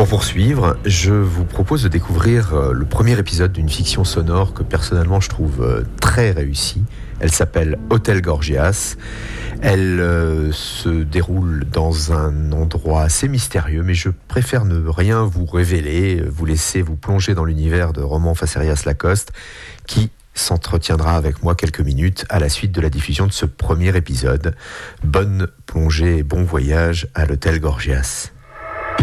Pour poursuivre, je vous propose de découvrir le premier épisode d'une fiction sonore que personnellement je trouve très réussie. Elle s'appelle Hôtel Gorgias. Elle se déroule dans un endroit assez mystérieux, mais je préfère ne rien vous révéler, vous laisser vous plonger dans l'univers de Roman Facerias Lacoste, qui s'entretiendra avec moi quelques minutes à la suite de la diffusion de ce premier épisode. Bonne plongée et bon voyage à l'Hôtel Gorgias.